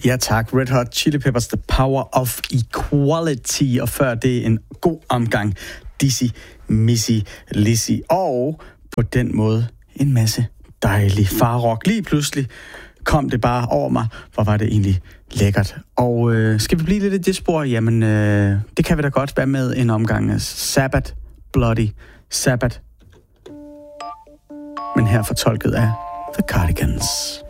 Ja tak, Red Hot Chili Peppers, The Power of Equality, og før det en god omgang Dizzy, Missy, Lizzy, og på den måde en masse dejlig farrock. Lige pludselig kom det bare over mig, hvor var det egentlig lækkert. Og skal vi blive lidt i det spor? Jamen, det kan vi da godt være med en omgang af Sabbath, Bloody Sabbath. Men her fortolket af The Cardigans.